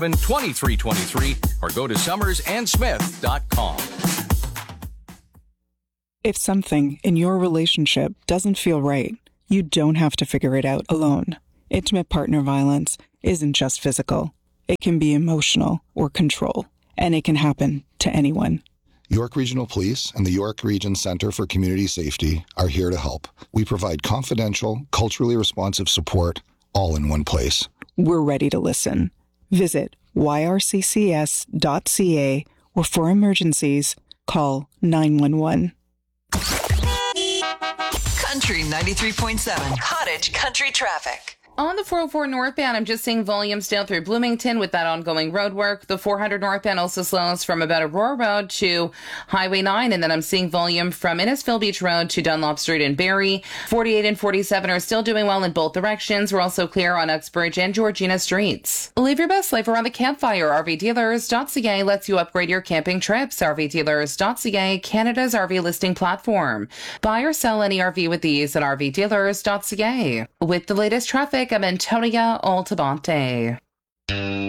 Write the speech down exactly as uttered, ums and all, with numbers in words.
twenty-three twenty-three or go to summers and smith dot com. If something in your relationship doesn't feel right, you don't have to figure it out alone. Intimate partner violence isn't just physical. It can be emotional or control, and it can happen to anyone. York Regional Police and the York Region Centre for Community Safety are here to help. We provide confidential, culturally responsive support all in one place. We're ready to listen. Visit y r c c s dot c a or for emergencies, call nine one one. Country ninety-three point seven, Cottage Country Traffic. On the four oh four northbound, I'm just seeing volumes down through Bloomington with that ongoing road work. The four hundred northbound also slows from about Aurora Road to Highway nine, and then I'm seeing volume from Innisfil Beach Road to Dunlop Street in Barrie. forty-eight and forty-seven are still doing well in both directions. We're also clear on Uxbridge and Georgina Streets. Live your best life around the campfire. R V dealers dot c a lets you upgrade your camping trips. R V dealers dot c a, Canada's R V listing platform. Buy or sell any R V with ease at R V dealers dot c a. With the latest traffic, I'm Antonia Altabante.